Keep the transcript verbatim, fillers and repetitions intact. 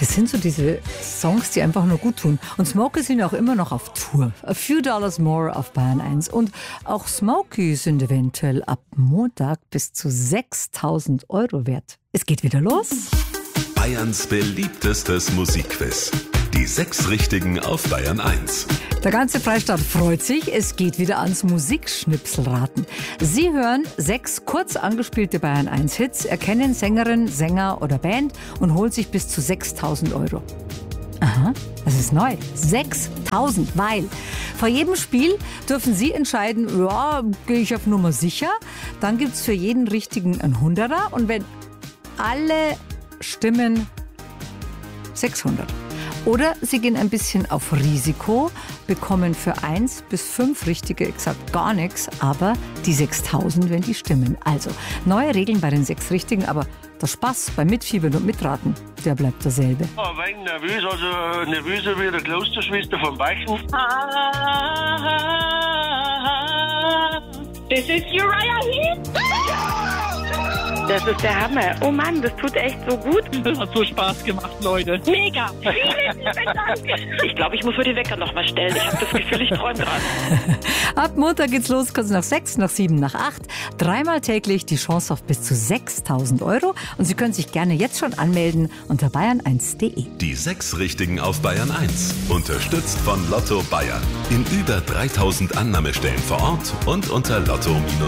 Das sind so diese Songs, die einfach nur gut tun. Und Smokey sind auch immer noch auf Tour. A Few Dollars More auf Bayern eins. Und auch Smokey sind eventuell ab Montag bis zu sechstausend Euro wert. Es geht wieder los. Bayerns beliebtestes Musikquiz. Die sechs Richtigen auf Bayern eins. Der ganze Freistaat freut sich. Es geht wieder ans Musikschnipselraten. Sie hören sechs kurz angespielte Bayern eins Hits, erkennen Sängerin, Sänger oder Band und holen sich bis zu sechstausend Euro. Aha, das ist neu. sechstausend, weil vor jedem Spiel dürfen Sie entscheiden, ja, gehe ich auf Nummer sicher. Dann gibt es für jeden Richtigen einen Hunderter und wenn alle stimmen, sechshundert. Oder Sie gehen ein bisschen auf Risiko, bekommen für eins bis fünf Richtige exakt gar nichts, aber die sechstausend, wenn die stimmen. Also, neue Regeln bei den sechs Richtigen, aber der Spaß beim Mitfiebern und Mitraten, der bleibt derselbe. Ja, ein wenig nervös, also nervöser wie der Klosterschwester vom Weichen. This is Uriah Heep. Das ist der Hammer. Oh Mann, das tut echt so gut. Das hat so Spaß gemacht, Leute. Mega. Vielen lieben Dank. Ich glaube, ich muss mir die Wecker noch mal stellen. Ich habe das Gefühl, ich träume gerade. Ab Montag geht's los, kurz nach sechs, nach sieben, nach acht. Dreimal täglich die Chance auf bis zu sechstausend Euro. Und Sie können sich gerne jetzt schon anmelden unter bayern eins punkt de. Die sechs Richtigen auf Bayern eins. Unterstützt von Lotto Bayern. In über dreitausend Annahmestellen vor Ort und unter lotto